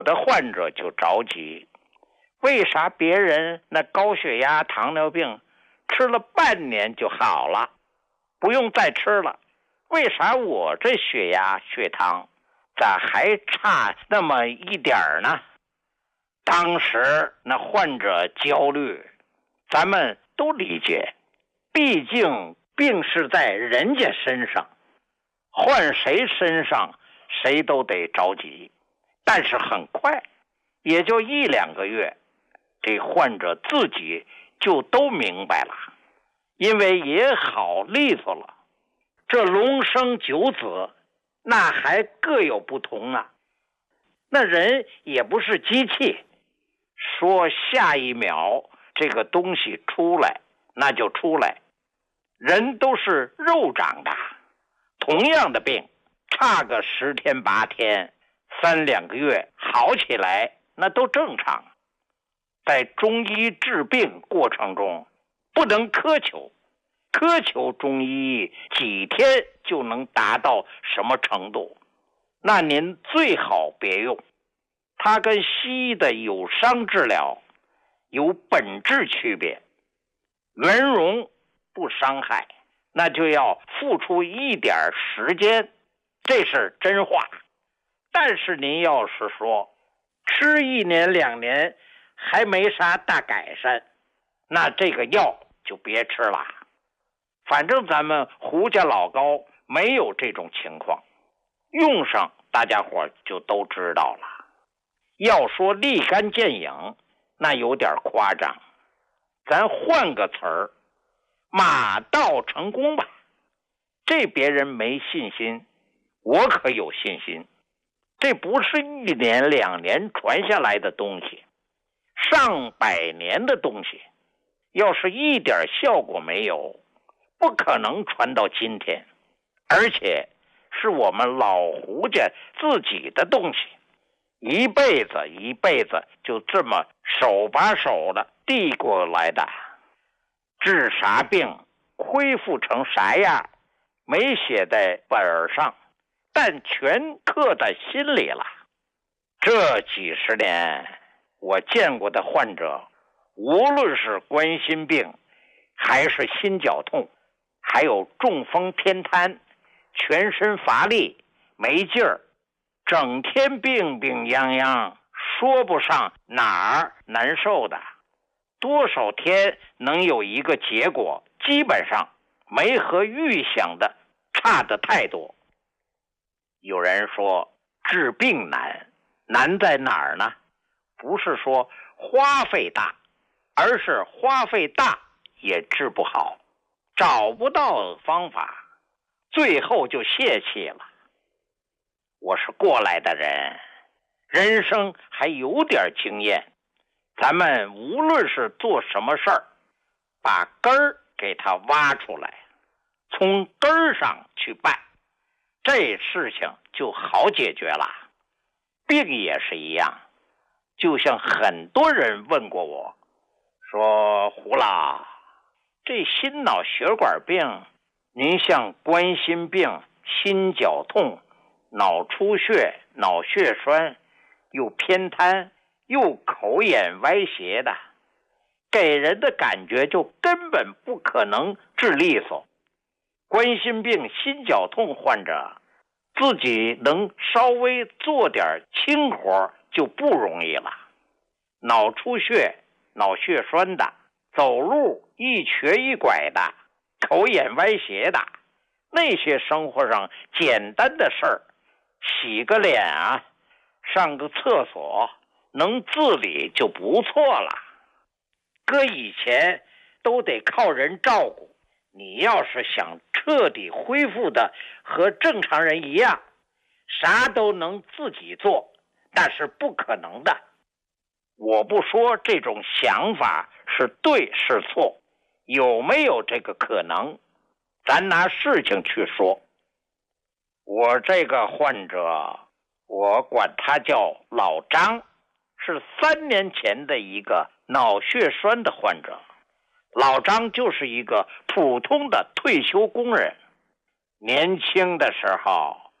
的患者就着急，为啥别人那高血压、糖尿病吃了半年就好了，不用再吃了，为啥我这血压、血糖咋还差那么一点呢？当时那患者焦虑，咱们都理解，毕竟病是在人家身上，换谁身上谁都得着急。但是很快，也就1-2个月，这患者自己就都明白了，因为也好利索了。这龙生九子，那还各有不同啊。那人也不是机器，说下一秒这个东西出来，那就出来。人都是肉长的，同样的病，差个10天8天、3-2个月好起来，那都正常。在中医治病过程中，不能苛求中医几天就能达到什么程度，那您最好别用。它跟西医的有伤治疗有本质区别，圆融不伤害，那就要付出一点时间，这是真话。但是您要是说吃1年2年还没啥大改善，那这个药就别吃了。反正咱们胡家老高没有这种情况，用上大家伙就都知道了。要说立竿见影，那有点夸张，咱换个词儿，马到成功吧。这别人没信心，我可有信心。这不是1年2年传下来的东西，上百年的东西，要是一点效果没有，不可能传到今天，而且是我们老胡家自己的东西，一辈子就这么手把手的递过来的。治啥病，恢复成啥样，没写在本上，但全刻在心里了。这几十年我见过的患者，无论是冠心病还是心绞痛，还有中风偏瘫，全身乏力没劲儿，整天病病殃殃，说不上哪儿难受的，多少天能有一个结果，基本上没和预想的差得太多。有人说治病难在哪儿呢？不是说花费大，而是花费大也治不好，找不到方法，最后就泄气了。我是过来的人，人生还有点经验，咱们无论是做什么事儿，把根儿给它挖出来，从根儿上去办，这事情就好解决了。病也是一样，就像很多人问过我，说胡老，这心脑血管病，您像冠心病、心绞痛、脑出血、脑血栓，又偏瘫，又口眼歪斜的，给人的感觉就根本不可能治利索。冠心病、心绞痛患者自己能稍微做点轻活就不容易了，脑出血、脑血栓的，走路一瘸一拐的，口眼歪斜的，那些生活上简单的事儿，洗个脸啊，上个厕所，能自理就不错了。搁以前都得靠人照顾，你要是想彻底恢复的和正常人一样，啥都能自己做，那是不可能的。我不说这种想法是对是错，有没有这个可能，咱拿事情去说。我这个患者，我管他叫老张，是3年前的一个脑血栓的患者。老张就是一个普通的退休工人，年轻的时候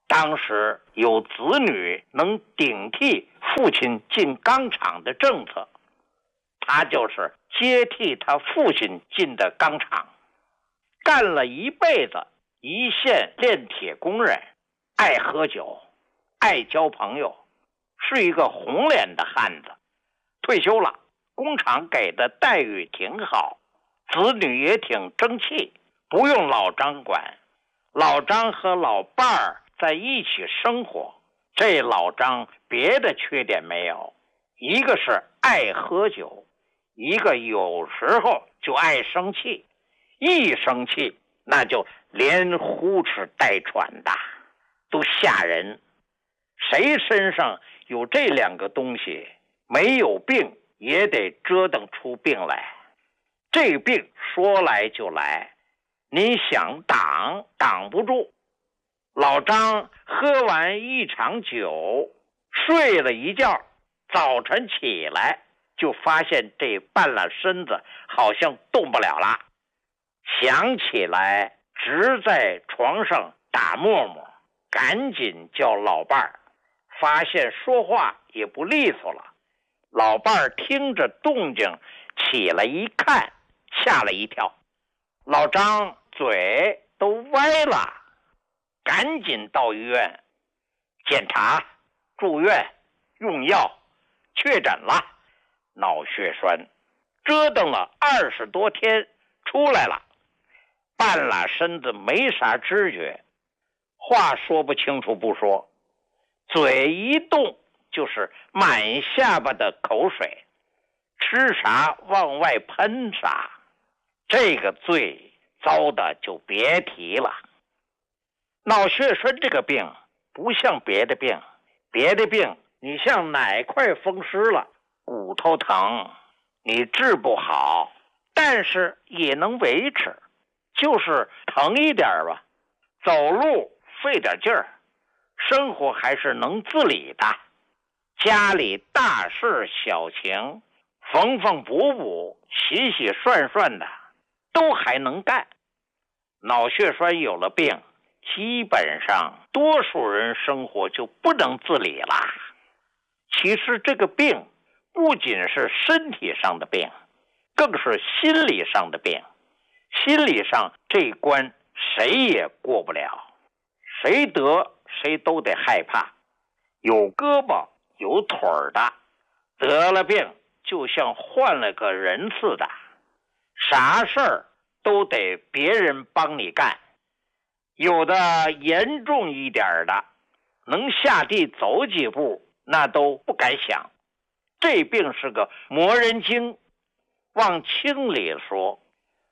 当时有子女能顶替父亲进钢厂的政策，他就是接替他父亲进的钢厂，干了一辈子一线炼铁工人，爱喝酒，爱交朋友，是一个红脸的汉子。退休了，工厂给的待遇挺好，子女也挺争气，不用老张管。老张和老伴儿在一起生活，这老张别的缺点没有，一个是爱喝酒，一个有时候就爱生气，一生气那就连呼哧带喘的，都吓人。谁身上有这两个东西，没有病也得折腾出病来。这病说来就来，你想挡挡不住。老张喝完一场酒，睡了一觉，早晨起来就发现这半拉身子好像动不了了，想起来直在床上打沫沫，赶紧叫老伴儿，发现说话也不利索了。老伴儿听着动静起来一看，吓了一跳，老张嘴都歪了，赶紧到医院检查、住院、用药，确诊了脑血栓，折腾了20多天出来了，半拉身子没啥知觉，话说不清楚不说，嘴一动就是满下巴的口水，吃啥往外喷啥，这个罪遭的就别提了。脑血栓这个病不像别的病，别的病你像哪块风湿了，骨头疼，你治不好，但是也能维持，就是疼一点吧，走路费点劲儿，生活还是能自理的，家里大事小情，缝缝补补，洗洗涮涮的，都还能干。脑血栓有了病，基本上多数人生活就不能自理了。其实这个病不仅是身体上的病，更是心理上的病。心理上这一关谁也过不了，谁得谁都得害怕。有胳膊有腿儿的，得了病就像换了个人似的，啥事儿都得别人帮你干。有的严重一点的，能下地走几步那都不敢想。这病是个磨人精，往轻里说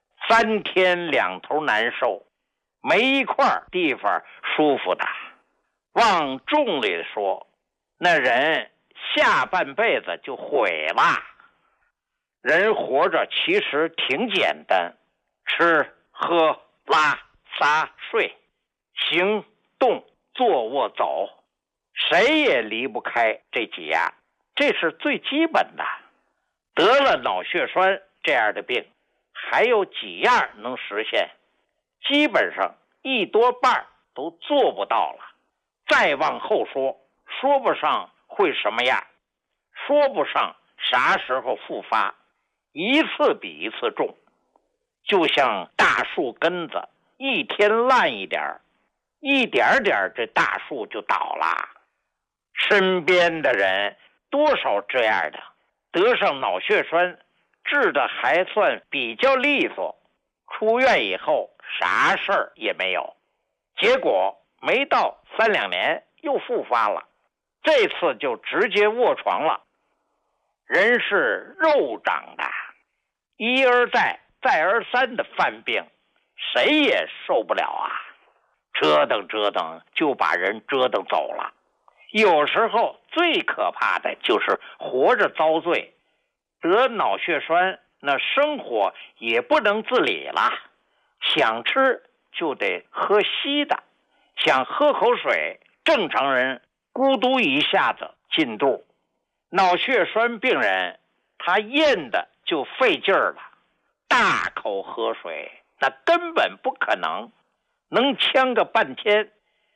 ，3天2头难受，没一块地方舒服的。往重里说，那人下半辈子就毁了。人活着其实挺简单，吃喝拉撒睡，行动坐卧走，谁也离不开这几样，这是最基本的。得了脑血栓这样的病，还有几样能实现，基本上一多半都做不到了。再往后说，说不上会什么样，说不上啥时候复发，一次比一次重，就像大树根子，一天烂一点，一点点这大树就倒了。身边的人多少这样的，得上脑血栓治的还算比较利索，出院以后啥事儿也没有，结果没到3、2年又复发了，这次就直接卧床了。人是肉长的，一而再再而三的犯病，谁也受不了啊，折腾折腾就把人折腾走了。有时候最可怕的就是活着遭罪，得脑血栓那生活也不能自理了，想吃就得喝稀的，想喝口水，正常人咕嘟一下子进肚。脑血栓病人他咽的就费劲儿了，大口喝水那根本不可能，能呛个半天。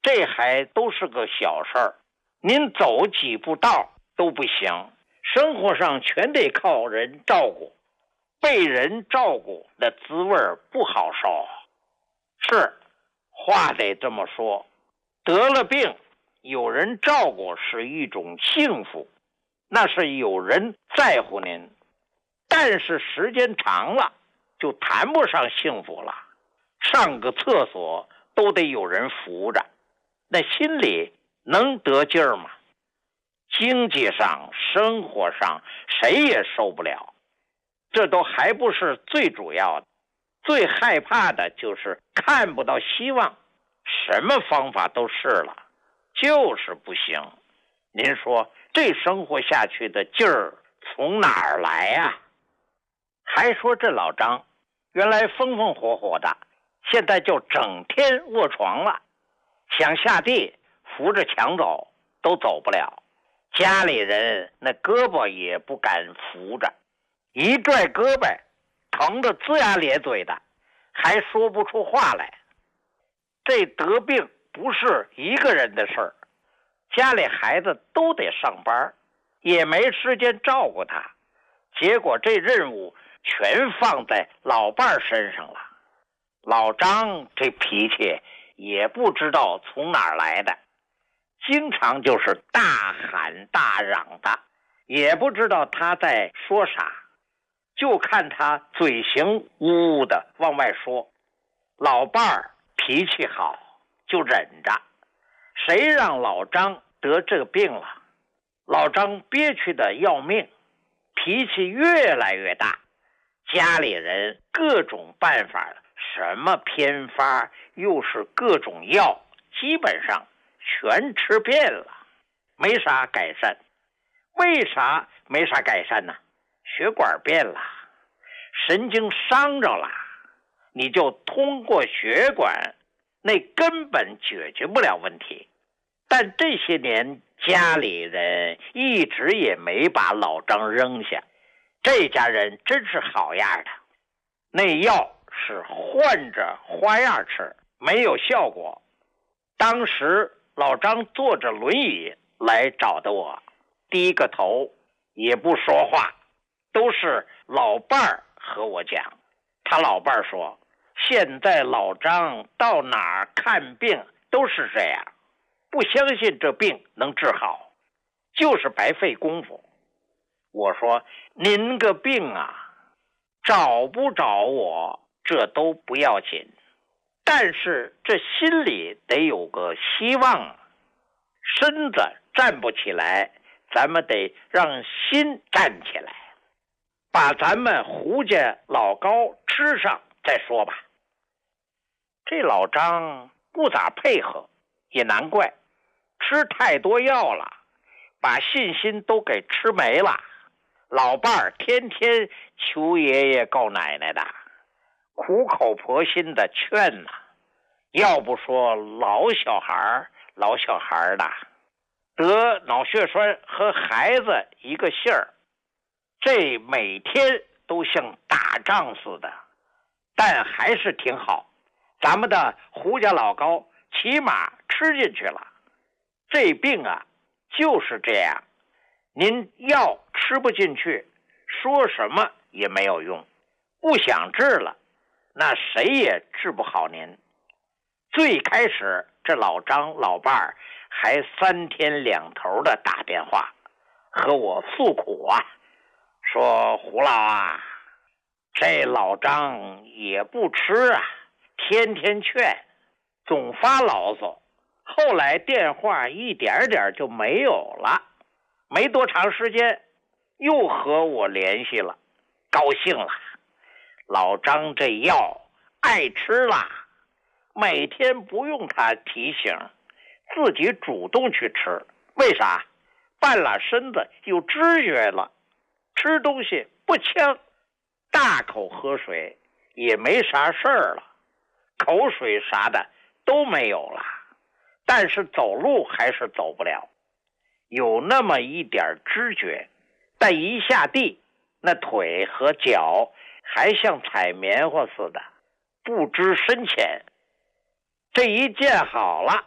这还都是个小事儿，您走几步道都不行，生活上全得靠人照顾，被人照顾的滋味不好受。是，话得这么说，得了病有人照顾是一种幸福，那是有人在乎您，但是时间长了就谈不上幸福了，上个厕所都得有人扶着，那心里能得劲儿吗？经济上生活上谁也受不了，这都还不是最主要的，最害怕的就是看不到希望，什么方法都试了，就是不行。您说这生活下去的劲儿从哪儿来呀？还说这老张原来风风火火的，现在就整天卧床了，想下地扶着墙走都走不了，家里人那胳膊也不敢扶着，一拽胳膊疼得龇牙咧嘴的，还说不出话来。这得病不是一个人的事儿，家里孩子都得上班，也没时间照顾他，结果这任务全放在老伴身上了。老张这脾气也不知道从哪儿来的，经常就是大喊大嚷的，也不知道他在说啥，就看他嘴型呜呜的往外说。老伴儿脾气好就忍着，谁让老张得这个病了，老张憋屈的要命，脾气越来越大，家里人各种办法，什么偏方又是各种药，基本上全吃遍了，没啥改善。为啥没啥改善呢？血管变了，神经伤着了，你就通过血管，那根本解决不了问题。但这些年家里人一直也没把老张扔下，这家人真是好样的，那药是换着花样吃，没有效果。当时老张坐着轮椅来找的我，低个头也不说话，都是老伴儿和我讲。他老伴儿说，现在老张到哪儿看病都是这样，不相信这病能治好，就是白费功夫。我说，您个病啊，找不着我这都不要紧，但是这心里得有个希望，身子站不起来，咱们得让心站起来，把咱们胡家老高吃上再说吧。这老张不咋配合，也难怪，吃太多药了，把信心都给吃没了。老伴儿天天求爷爷告奶奶的，苦口婆心的劝呐，要不说老小孩的得脑血栓和孩子一个姓儿，这每天都像打仗似的，但还是挺好。咱们的胡家老高起码吃进去了。这病啊就是这样，您药吃不进去，说什么也没有用，不想治了，那谁也治不好您。最开始这老张老伴儿还3天2头的打电话和我诉苦啊，说胡老啊，这老张也不吃啊，天天劝，总发牢骚，后来电话一点点就没有了。没多长时间又和我联系了，高兴了，老张这药爱吃了，每天不用他提醒，自己主动去吃。为啥？半拉身子有知觉了，吃东西不呛，大口喝水也没啥事儿了，口水啥的都没有了，但是走路还是走不了，有那么一点知觉，但一下地，那腿和脚还像踩棉花似的，不知深浅。这一见好了，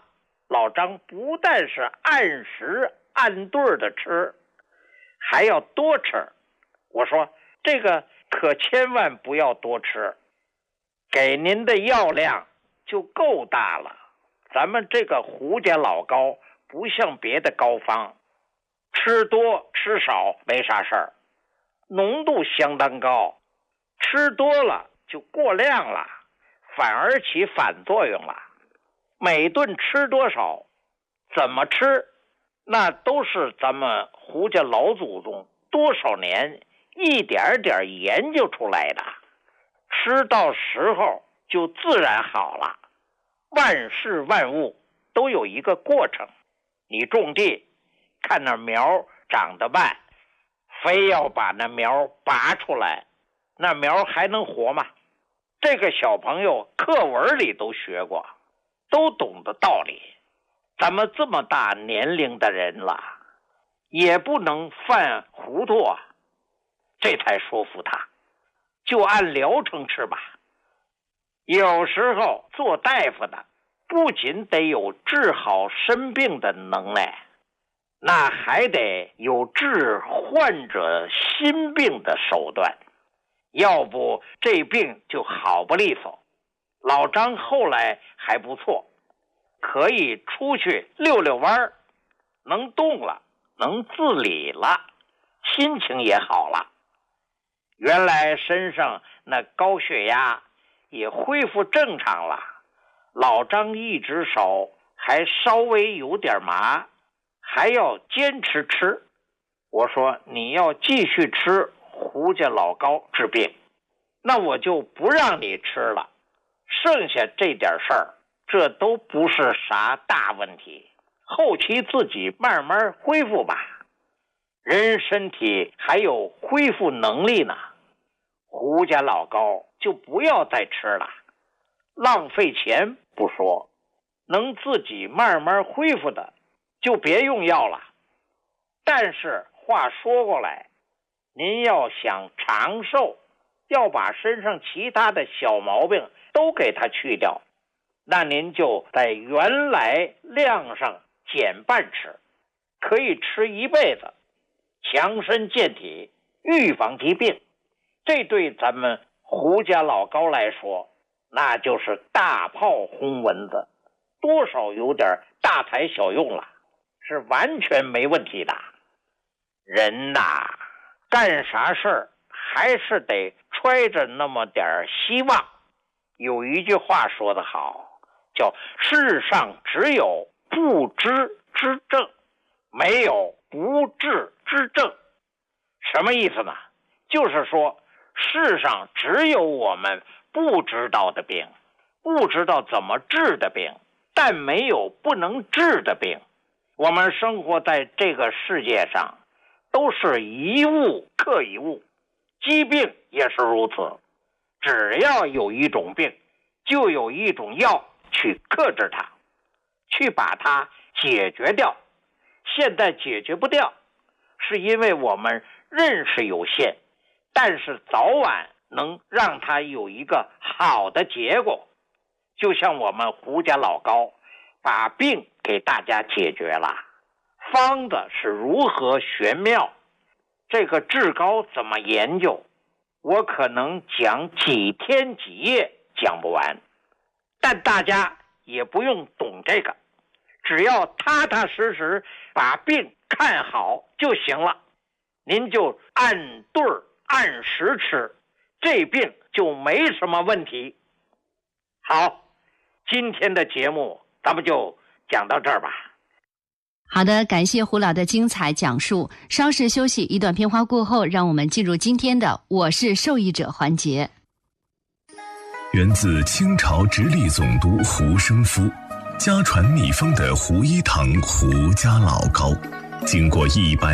老张不但是按时按对的吃，还要多吃。我说这个可千万不要多吃，给您的药量就够大了。咱们这个胡家老膏不像别的膏方，吃多吃少没啥事儿，浓度相当高，吃多了就过量了，反而起反作用了。每顿吃多少，怎么吃，那都是咱们胡家老祖宗多少年一点点研究出来的，吃到时候就自然好了。万事万物都有一个过程，你种地看那苗长得慢，非要把那苗拔出来，那苗还能活吗？这个小朋友课文里都学过，都懂得道理。咱们这么大年龄的人了，也不能犯糊涂啊。这才说服他，就按疗程吃吧。有时候做大夫的不仅得有治好生病的能耐，那还得有治患者心病的手段，要不这病就好不利索。老张后来还不错，可以出去溜溜弯，能动了，能自理了，心情也好了。原来身上那高血压也恢复正常了，老张一只手还稍微有点麻，还要坚持吃。我说你要继续吃胡家老膏治病，那我就不让你吃了，剩下这点事儿，这都不是啥大问题，后期自己慢慢恢复吧。人身体还有恢复能力呢，胡家老膏就不要再吃了，浪费钱不说，能自己慢慢恢复的就别用药了。但是话说过来，您要想长寿，要把身上其他的小毛病都给它去掉，那您就在原来量上减半吃，可以吃一辈子，强身健体，预防疾病。这对咱们胡家老膏来说，那就是大炮轰蚊子，多少有点大材小用了，是完全没问题的。人呐，干啥事儿还是得揣着那么点希望。有一句话说得好，叫世上只有不知之症，没有不治之症。什么意思呢？就是说世上只有我们不知道的病，不知道怎么治的病，但没有不能治的病。我们生活在这个世界上，都是一物克一物，疾病也是如此。只要有一种病，就有一种药去克制它，去把它解决掉。现在解决不掉，是因为我们认识有限，但是早晚能让它有一个好的结果。就像我们胡家老膏把病给大家解决了，方子是如何玄妙，这个治膏怎么研究，我可能讲几天几夜讲不完，但大家也不用懂这个，只要踏踏实实把病看好就行了。您就按对儿按时吃，这病就没什么问题。好，今天的节目咱们就讲到这儿吧。 好的，感谢胡老的精彩讲述。稍事休息，一段片花过后，让我们进入今天的我是受益者环节。 源自清朝直隶总督胡生夫，家传秘方的胡一堂胡家老膏，经过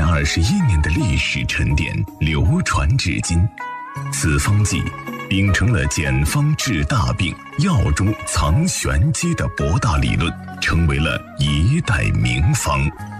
121年的历史沉淀，流传至今。此方剂秉承了简方治大病、药中藏玄机的博大理论，成为了一代名方。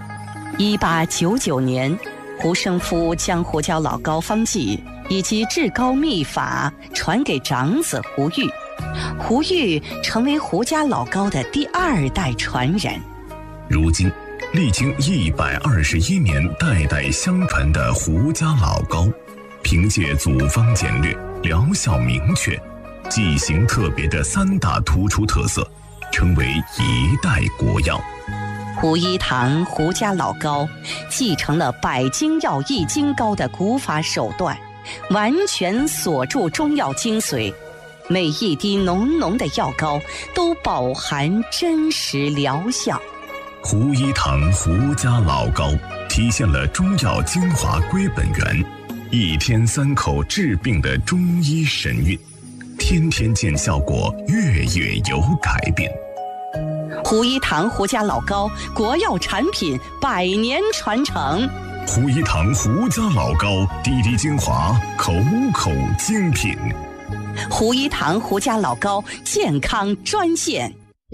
1899年，胡生夫将胡家老膏方剂以及治膏秘法传给长子胡玉，胡玉成为胡家老膏的第2代传人。 如今历经121年代代相传的胡家老糕，凭借组方简略、疗效明确、剂型特别的3大突出特色，成为一代国药。 胡一堂胡家老糕继承了百金药益精膏的古法手段，完全锁住中药精髓，每一滴浓浓的药膏都饱含真实疗效。 胡一堂胡家老糕体现了中药精华归本源，一天3口治病的中医神韵，天天见效果，月月有改变。 胡一堂胡家老糕国药产品100年传承。 胡一堂胡家老糕，滴滴精华，口口精品。 胡一堂胡家老糕健康专线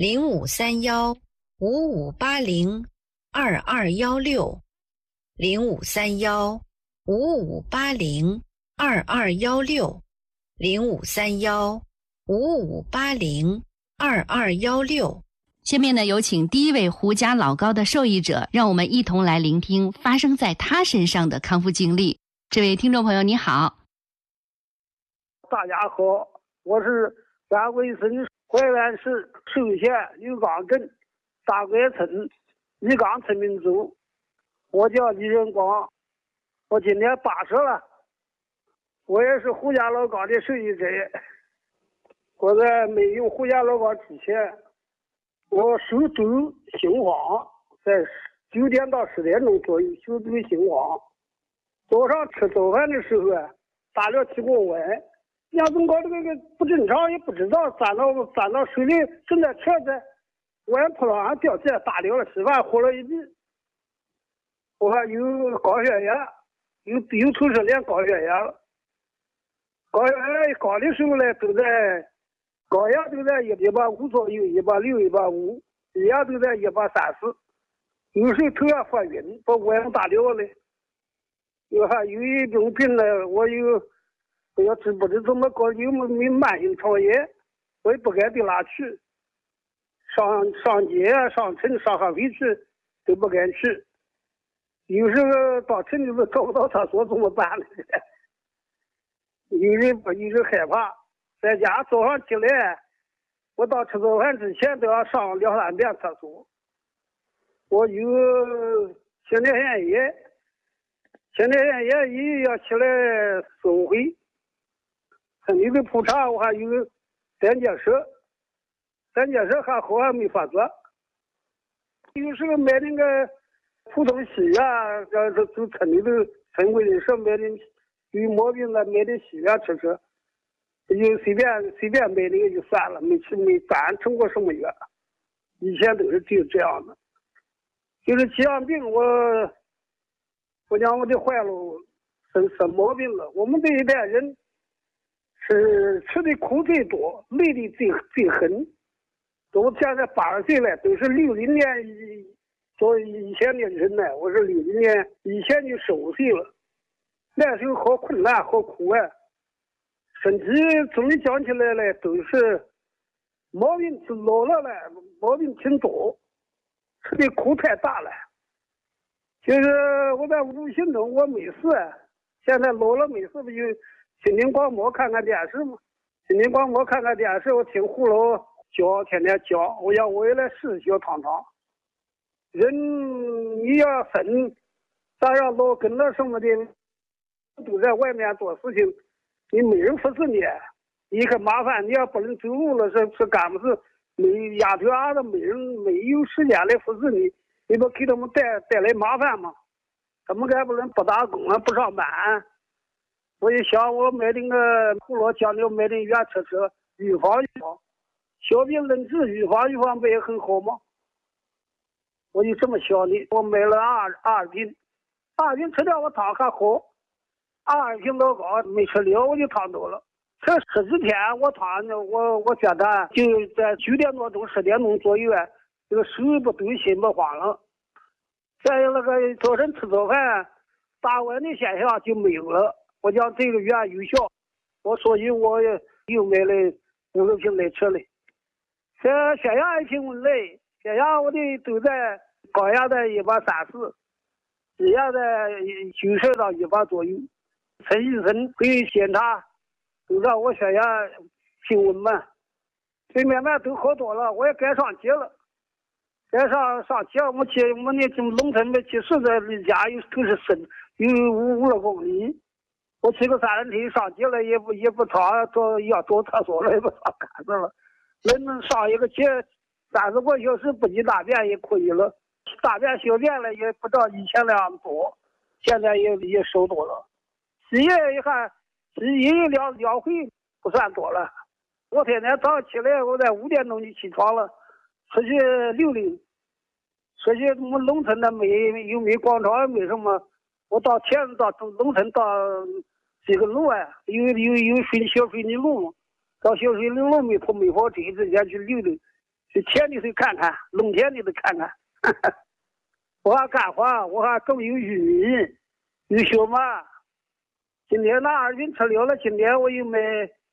0531-5580，0531-5580，2216，0531-5580，2216。下面呢，有请第一位胡家老糕的受益者，让我们一同来聆听发生在他身上的康复经历。这位听众朋友，你好。 大家好，我是安徽省怀远市寿县油岗镇大拐村一岗村民族，我叫李仁光，我今年80了，我也是胡家老糕的受益者。我在没用胡家老糕之前，我手抖心慌，在9点到10点钟左右手抖心慌。早上吃早饭的时候打了体过温，伢怎么搞这个不正常也不知道，站到水里正在车在碗扑上掉下打了吃饭活了一地。我还有高血压，有头是连高血压了。高血压高的时候呢，高压都在150左右，160、150，低压都在130。有时候头也发晕，把碗打掉了。还有一种病呢，我要知不知怎么搞，有没慢性肠炎，我也不敢对哪去。上街上城上合肥去都不敢去。有时候到城里头找不到厕所怎么办呢？有人害怕，在家早上起来，我到吃早饭之前都要上2、3遍厕所。我有前列腺炎，一要起来4、5回。身体的普查我还有胆结石还好，还没发作。有时候买那个普通西药，就村里头村委人说买的有毛病了，买点西药吃，就随便买那个就算了，没咱吃过什么药。以前都是这样的，就是这样病我讲我就坏了，生毛病了。我们这一代人是吃的苦最多，累的最狠。都现在80岁了，都是60年做以前的人呢。我是60年以前就15岁了，那时候好困难，好苦啊。身体怎么讲起来呢，都是毛病老了呢，毛病挺多，吃的苦太大了。就是我在无形中我没事，现在老了没事不就心灵广播看看电视吗？心灵广播看看电视，我听胡老教，天天教，我也来试学尝尝。人你要生，咱让老跟了什么的，都在外面做事情，你没人服侍你，你很麻烦。你要不能走路了，是干不是没丫头伢子，没有时间来服侍你，你不给他们带来麻烦吗？他们还不能不打工啊，不上班。我一想，我买那个胡老讲的，买点原车预防，小病能治，预防不也很好吗？我就这么想的。我买了二瓶吃掉我汤还好，2瓶老高没吃了我就躺倒了。这10几天我躺着，我觉得就在9点多钟10点钟左右这个手不抖心不慌了。再那个早晨吃早饭打完的现象就没有了。我讲这个药有效，所以我又买了50瓶来吃了。这血压也挺稳嘞，血压我的都在高压在134，低压在90到100左右。陈医生会检查，都让我血压平稳嘛。这慢慢都好多了，我也该上街了。该上街，我那农村的去实在离家都是深，有5-6公里。我骑个3轮车上街了，也不长，要坐厕所了，也不长干子了。能上一个街30个小时不挤大便也可以了，大便小便了也不到以前那样多，现在也少多了。洗衣一看，洗衣2回不算多了。我天天早上起来，我在5点钟就起床了，出去溜溜，出去我们农村的又没广场，没什么。我到农村到这个路啊，有小水泥路，到小水泥路没跑车，直接去溜溜，去田里头看看，农田里头看看。我还干活，我还种有玉米，有小麦。今天那2斤吃了了，今天我又买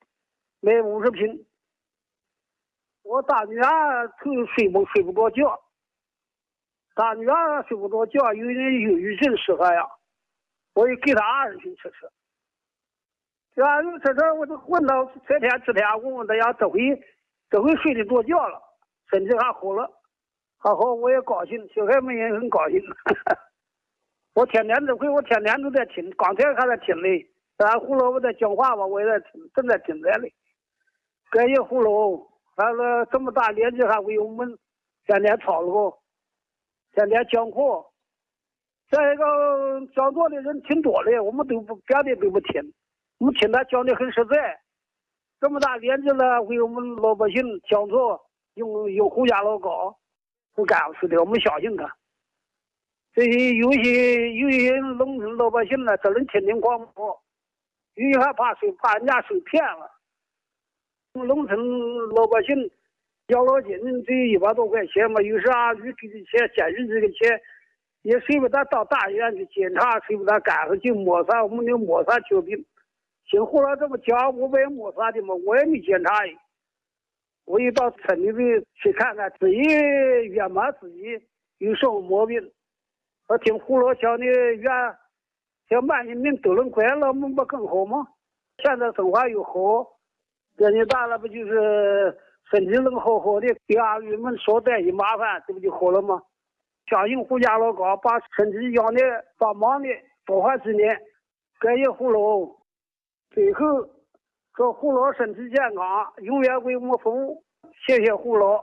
50瓶。我大女儿睡不着觉，大女儿睡不着觉，有点忧郁症适合呀，我就给她20瓶吃。这20瓶吃，我就问到这天我问她呀，这回睡得着觉了，身体还好了，还好我也高兴，小孩们也很高兴。我天天都在听，刚才还在听嘞。咱胡萝卜在讲话吧，我也在听，正在听着嘞。感谢胡萝卜，他说这么大年纪还为我们天天操劳，天天讲课。再一个讲座的人挺多的，我们别的都不听，我们听他讲的很实在。这么大年纪了，为我们老百姓讲座，用胡家老高，不干死的，我们相信他。这些有些农村老百姓呢，只能听广播，有些还怕人家受骗了。农村老百姓养老金这100多块钱嘛，有时啊，给的钱，现实这个钱，也谁不得到大医院去检查，谁不得赶上去抹杀，我们就抹杀救病。姓胡了这么讲，我不也抹杀的嘛，我也没检查。我一到村里头去看看，自己约嘛自己有什么毛病。我听胡老讲的像万人民都能快乐，我们不更好吗？现在生活又好，年纪大了不就是身体能好好的，给俺人们少带些麻烦，这不就好了吗？相信胡家老高把身体养的帮忙的多活几年，感谢胡老。最后说胡老身体健康，永远为我们服务，谢谢胡老。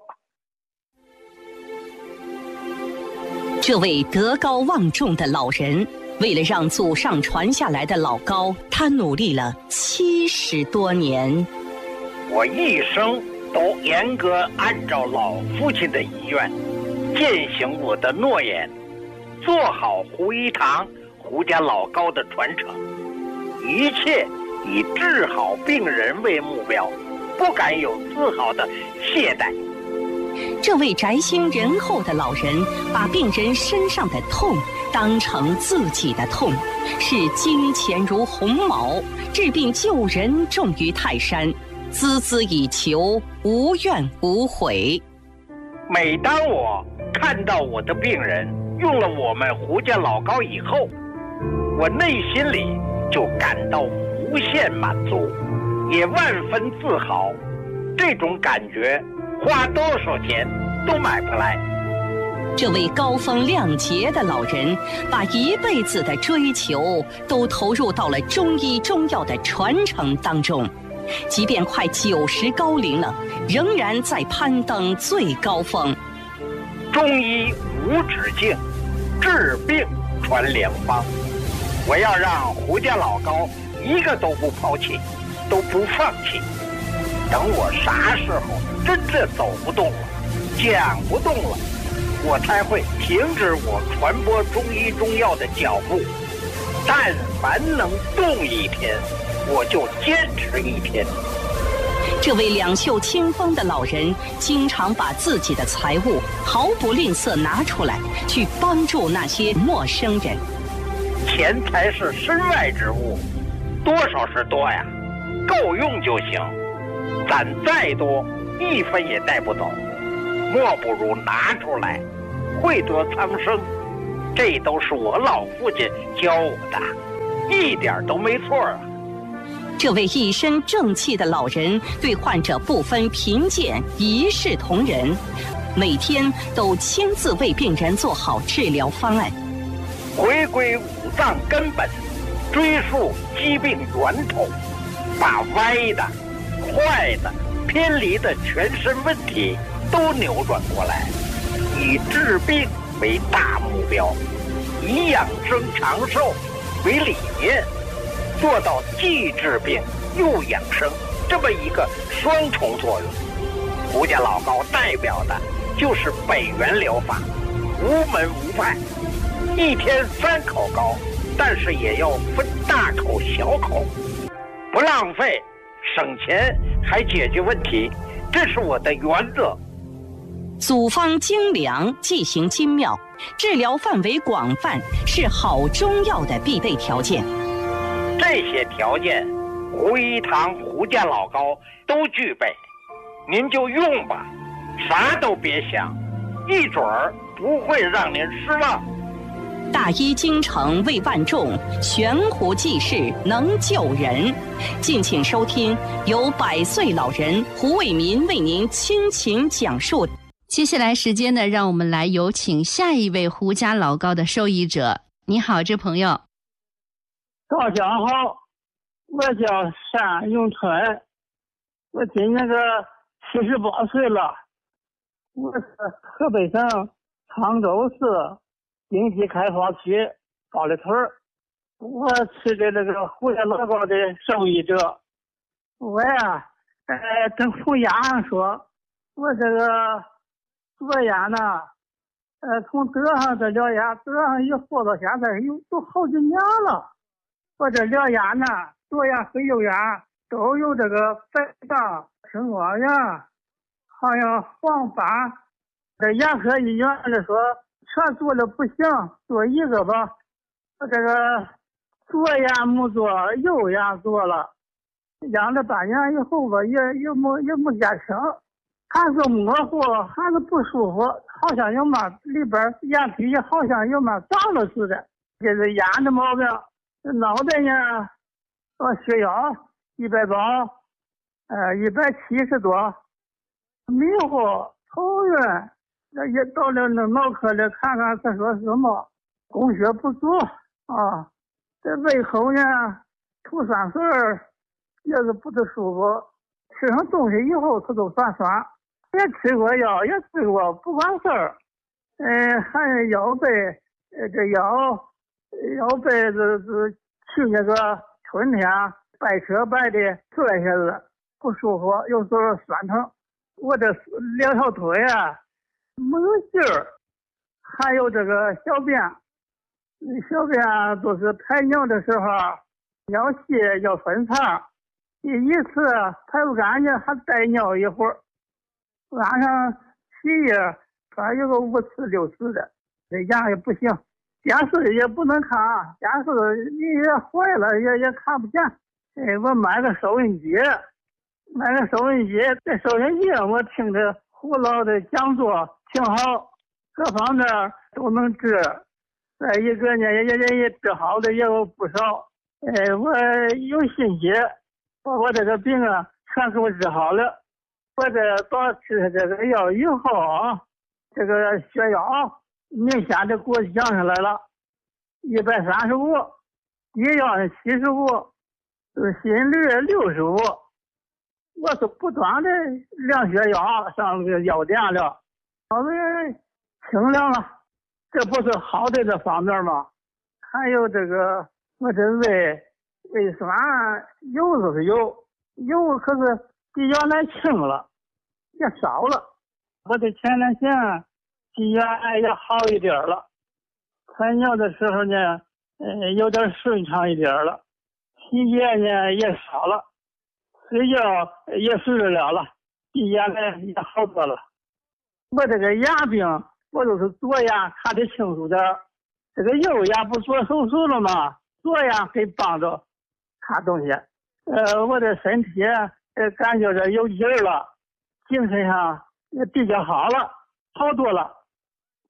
这位德高望重的老人，为了让祖上传下来的老高，他努力了70多年。 我一生都严格按照老父亲的遗愿，践行我的诺言，做好胡一堂胡家老高的传承，一切以治好病人为目标，不敢有丝毫的懈怠。 这位宅心仁厚的老人，把病人身上的痛当成自己的痛，视金钱如鸿毛，治病救人重于泰山，孜孜以求，无怨无悔。 每当我看到我的病人用了我们胡家老高以后，我内心里就感到无限满足，也万分自豪。这种感觉花多少钱都买不来。 这位高风亮节的老人，把一辈子的追求都投入到了中医中药的传承当中，即便快90高龄了，仍然在攀登最高峰。 中医无止境，治病传良方。我要让胡家老高一个都不抛弃，都不放弃。等我啥时候真正走不动了，讲不动了，我才会停止我传播中医中药的脚步。但凡能动一天，我就坚持一天。 这位两袖清风的老人，经常把自己的财物毫不吝啬拿出来，去帮助那些陌生人。 钱财是身外之物，多少是多呀，够用就行。攒再多，1分也带不走，莫不如拿出来， 惠多苍生，这都是我老父亲教我的，一点都没错啊。 这位一身正气的老人对患者不分贫贱，一视同仁，每天都亲自为病人做好治疗方案， 回归五脏根本，追溯疾病源头，把歪的、坏的、偏离的全身问题都扭转过来，以治病为大目标，以养生长寿为理念，做到既治病又养生这么一个双重作用。胡家老高代表的就是北元疗法，无门无派，一天3口高，但是也要分大口小口，不浪费，省钱还解决问题，这是我的原则。 组方精良，剂型精妙，治疗范围广泛，是好中药的必备条件。 这些条件，胡一堂胡家老高都具备，您就用吧，啥都别想，一准儿不会让您失望。 大医精诚为万众，悬壶济世能救人。敬请收听由100岁老人胡卫民为您倾情讲述。 接下来时间呢，让我们来有请下一位胡家老高的受益者。你好，这朋友。 大家好，我叫单永春，我今年78岁了，我是河北省沧州市经济开发区高丽屯，我是这个胡家老高的受益者。我呀，跟胡家说，我这个左眼呢，从得上这疗眼，得上以后到现在都好几年了。我这疗眼呢，左眼和右眼都有这个白障、青光眼，还有黄斑。这眼科医院的说全做了不行，做一个吧。我这个左眼没做，右眼做了，养了半年以后吧，也没见成，还是模糊，还是不舒服，好像有嘛里边眼皮好像有嘛长了似的，这是眼的毛病。脑袋呢，血压180， 170多，迷糊头晕，也到了那脑科里看看，他说什么供血不足啊。这胃口呢，吐酸水也是不太舒服，吃上东西以后他都酸酸，也吃过药，也吃过不管事儿，还有腰背，这腰背是去那个春天掰车掰的坐下子不舒服，有时候酸疼。我这2条腿啊没有劲儿，还有这个小便都是排尿的时候要细要分肠，一次排不干净还带尿一会儿，晚上洗夜还有个5次6次的，这样也不行。电视也不能看，电视也坏了，也看不见。我买个收音机，这收音机我听着胡老的讲座挺好，各方面都能治。再一个呢，也治好的也有不少。我有信心，把我这个病啊全给我治好了。我这到吃这个药以后啊，这个血压明显的给我降下来了，135，低压是75，心率65。我是不断的量血压，上个药店了，稍微清凉了，这不是好的这方面吗？还有这个我这胃酸有就是有，可是比原来轻了，也少了。我的前列腺比原来也好一点了，排尿的时候呢，有点顺畅一点了，体液呢也少了，睡觉也睡得了，比原来也好多了。我这个眼病，我都是左眼看得清楚点，这个右眼不做手术了吗？左眼可以帮着看东西。我的身体感觉着有劲儿了，精神上也比较好了，好多了。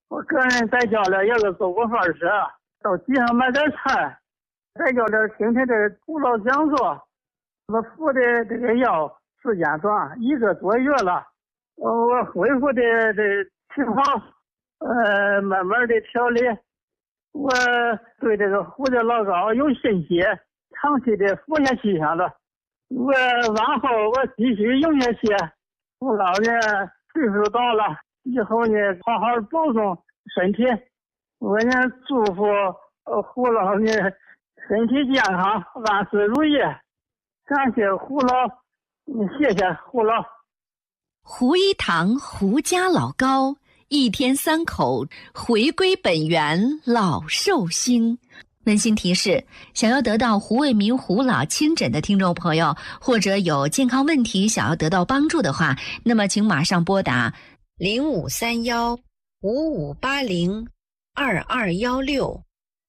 我个人在家里也是做过饭吃，到集上买点菜，在家里听听这辅导讲座。我服的这个药时间短，1个多月了，我恢复的这挺好，慢慢的调理。我对这个胡椒老膏有信心，长期的服下去了。我往后我继续用下去。我老呢岁数到了，以后呢好好保重身体。我呢祝福胡老呢身体健康，万事如意。感谢胡老，谢谢胡老。 胡一堂胡家老膏，1天3口，回归本源，老寿星。温馨提示：想要得到胡卫民胡老亲诊的听众朋友，或者有健康问题想要得到帮助的话，那么请马上拨打0531-5580-2216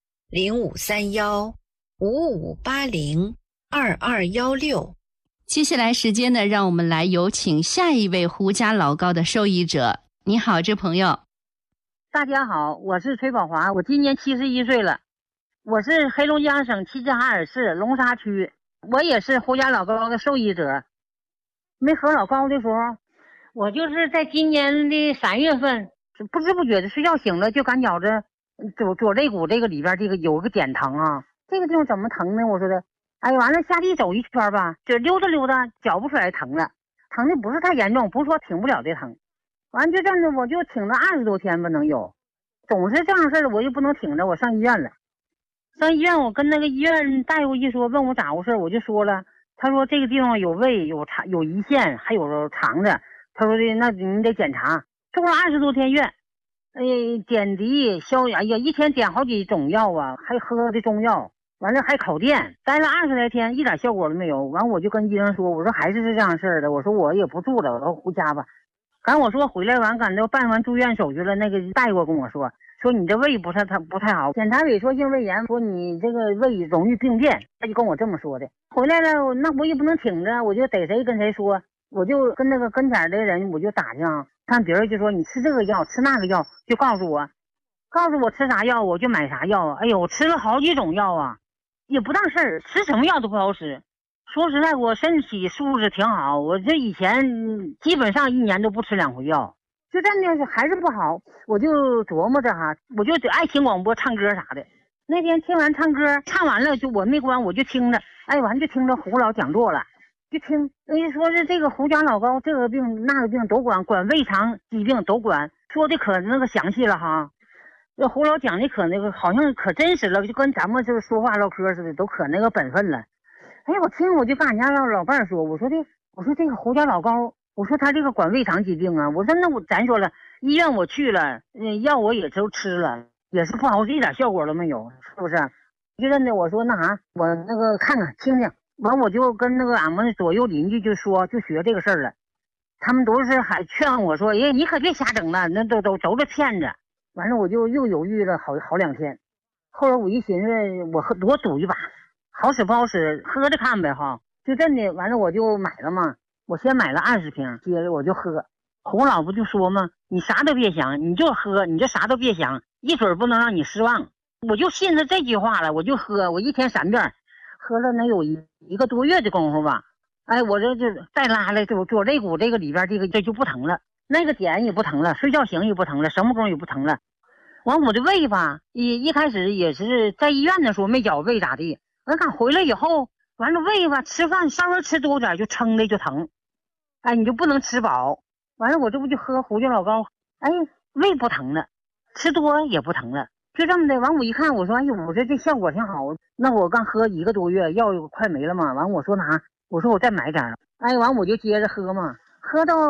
0531-5580-2216。接下来时间呢，让我们来有请下一位胡家老膏的受益者。你好，这朋友。 大家好，我是崔宝华，我今年71岁了，我是黑龙江省齐齐哈尔市龙沙区，我也是胡家老膏的受益者。没喝老膏的时候，我就是在今年的3月份，不知不觉的睡觉醒了，就感觉着左肋骨这个里边这个有个点疼啊，这个地方怎么疼呢？我说的，哎，完了下地走一圈吧，就溜达溜达，脚不出来疼了，疼的不是太严重，不是说挺不了的疼。完就这样的，我就挺了20多天吧，能有，总是这样事儿，我就不能挺着，我上医院了。上医院，我跟那个医院大夫一说，问我咋回事，我就说了，他说这个地方有胃，有胰腺，还有肠子。他说的，那你得检查。住了20多天院，点滴、消炎，哎呀，一天点好几种药啊，还喝的中药，完了还烤电，待了20来天，一点效果都没有。完我就跟医生说，我说还是这样事儿的，我说我也不住了，我说回家吧。赶我说回来完，赶到办完住院手续了，那个大夫跟我说你这胃不太好，检查萎缩性胃炎，说你这个胃容易病变，他就跟我这么说的。回来了，那我也不能挺着，我就逮谁跟谁说，我就跟那个跟前的人我就打听，看别人就说你吃这个药吃那个药，就告诉我吃啥药我就买啥药。哎呦，我吃了好几种药啊，也不当事儿，吃什么药都不好使。说实在，我身体素质挺好，我这以前基本上1年都不吃2回药，就真的是还是不好。我就琢磨着哈，我就爱听广播唱歌啥的。那天听完唱歌，唱完了就我没关，我就听着，完就听着胡老讲座了，就听说是这个胡家老膏这个病那个病都管胃肠疾病都管，说的可那个详细了哈。这胡老讲的可那个好像可真实了，就跟咱们就是说话唠嗑似的，都可那个本分了。我听我就跟俺家老伴说，我说这个胡家老膏，我说他这个管胃肠疾病啊，我说那咱说了，医院我去了，药我也都吃了，也是不好使，一点效果都没有，是不是？就真的我说那啥，我那个看看听听，完我就跟那个俺们左右邻居就学这个事儿了，他们都是还劝我说，你可别瞎整了，那都是骗子。完了我就又犹豫了好2天，后来我一寻思，我赌一把。好使不好使，喝着看呗哈，就真的完了，我就买了嘛。我先买了20瓶，接着我就喝。胡老不就说嘛，你啥都别想，你就喝，你就啥都别想，一准不能让你失望。我就信着这句话了，我就喝，我1天3遍，喝了能有一个多月的功夫吧。我这就再拉了，就左肋骨这个里边这就不疼了，那个点也不疼了，睡觉醒也不疼了，什么功也不疼了。完我的胃吧，一开始也是在医院的时候没觉胃咋地。我看回来以后，完了胃吧，吃饭稍微吃多点就撑的就疼，你就不能吃饱。完了我这不就喝胡椒老膏，胃不疼了，吃多也不疼了，就这么的。完我一看，我说我这效果挺好。那我刚喝1个多月，药快没了嘛。完我说我说我再买点。完我就接着喝嘛，喝到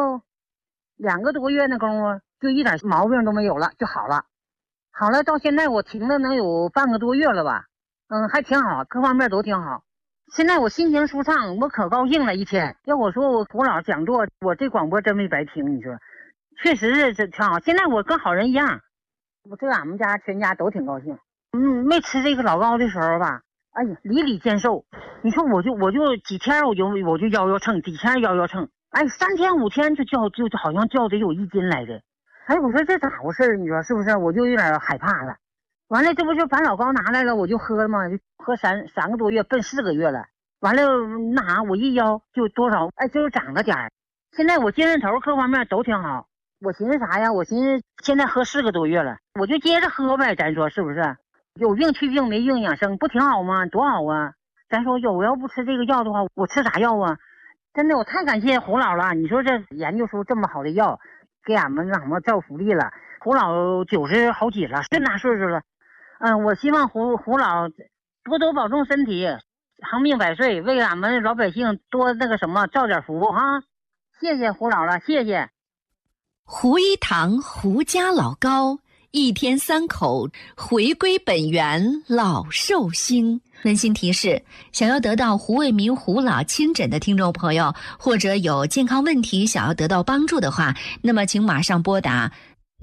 2个多月那功夫，就一点毛病都没有了，就好了。好了，到现在我停了能有半个多月了吧。还挺好，各方面都挺好。现在我心情舒畅，我可高兴了一天。要我说我胡老讲座，我这广播真没白听。你说，确实是这挺好。现在我跟好人一样，俺们家全家都挺高兴。没吃这个老膏的时候吧，里里见瘦。你说我就几天我就摇秤，几天摇秤，3天5天就好像掉得有1斤来的。 哎，我说这咋回事？你说是不是？我就有点害怕了。完了，这不就把老高拿来了，我就喝了嘛，就喝三个多月，奔4个月了。完了那啥，我一腰就多少，哎，就长了点儿。现在我精神头各方面都挺好。我寻思啥呀？我寻思现在喝4个多月了，我就接着喝呗。咱说是不是？有病去病，没病养生，不挺好吗？多好啊！咱说我要不吃这个药的话，我吃啥药啊？真的，我太感谢胡老了。你说这研究出这么好的药，给俺们造福利了。胡老90好几了，这么大岁数了。我希望胡老多多保重身体，长命百岁，为俺们老百姓多那个什么造点福哈。谢谢胡老了，谢谢。 胡一堂胡家老高，一天3口，回归本源老寿星。温馨提示：想要得到胡卫民胡老亲诊的听众朋友，或者有健康问题想要得到帮助的话，那么请马上拨打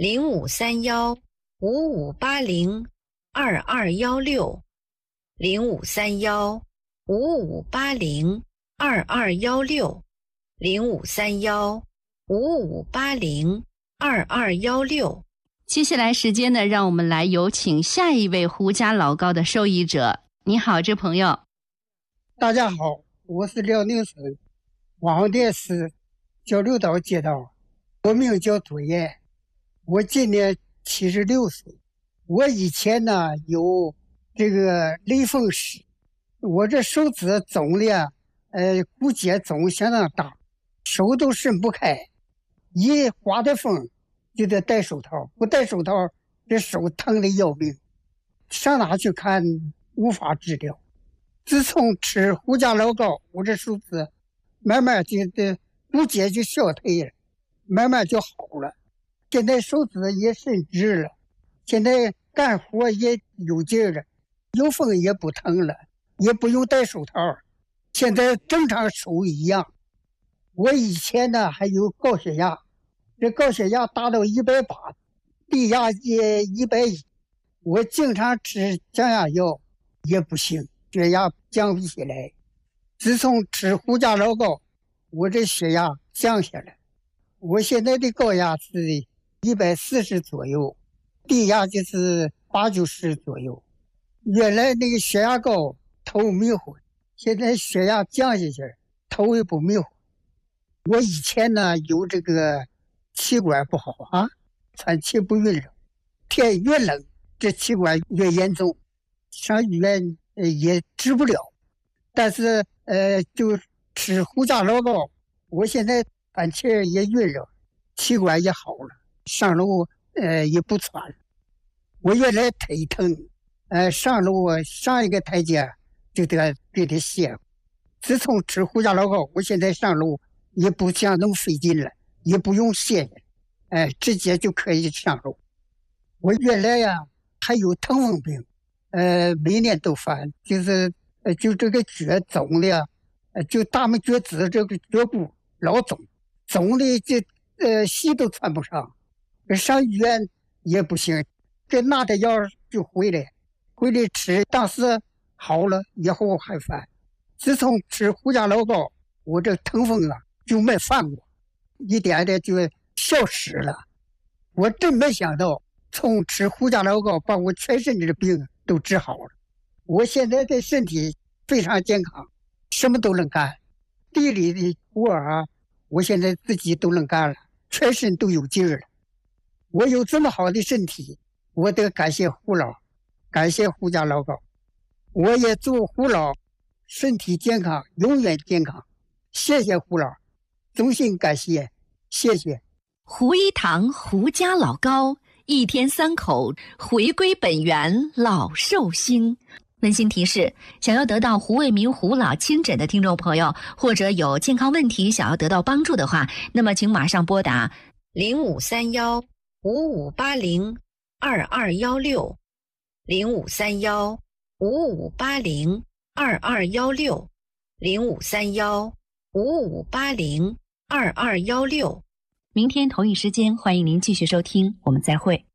0531-5580-2216，0531-5580-2216。 接下来时间呢，让我们来有请下一位胡家老高的受益者。你好，这朋友。 大家好，我是辽宁省王店市交流道街道，我名叫左岩，我今年76岁。我以前呢有这个类风湿，我这手指肿的骨节肿相当大，手都伸不开，一刮的风就得戴手套，不戴手套这手疼的要命，上哪去看无法治疗。自从吃胡家老膏，我这手指慢慢就骨节就消退了，慢慢就好了。现在手指也伸直了，现在干活也有劲了，有风也不疼了，也不用戴手套，现在正常手一样。我以前呢还有高血压，这高血压达到180，低压也110，我经常吃降压药也不行，血压降不下来。自从吃胡家老膏，我这血压降下来，我现在的高压是140左右，低压就是80-90左右。原来那个血压高头迷糊，现在血压降下去，头也不迷糊。我以前呢有这个气管不好啊，喘气不匀了，天越冷这气管越严重，上医院也治不了。但是就吃胡家老膏，我现在喘气也匀了，气管也好了，上楼也不喘了。我原来腿疼，上楼上一个台阶就得给它卸。自从吃胡家老膏，我现在上楼也不像那么费劲了，也不用卸，直接就可以上楼。我原来呀还有疼风病，每年都犯，就是就这个脚肿的，就大拇脚趾这个脚部老肿，肿的这鞋都穿不上，上医院也不行，这拿的药就回来吃，当时好了以后还犯。自从吃胡家老膏，我这疼风啊就没犯过，一点点就消失了。我真没想到，从吃胡家老膏把我全身的病都治好了。我现在的身体非常健康，什么都能干，地里的活啊，我现在自己都能干了，全身都有劲儿了。我有这么好的身体，我得感谢胡老，感谢胡家老膏。我也祝胡老身体健康，永远健康。谢谢胡老，衷心感谢，谢谢。 胡一堂胡家老膏，一天3口，回归本源老寿星。温馨提示：想要得到胡卫民胡老亲诊的听众朋友，或者有健康问题想要得到帮助的话，那么请马上拨打 0531-5580-2216，0531-5580-2216，0531-5580-2216。 明天同一时间，欢迎您继续收听，我们再会。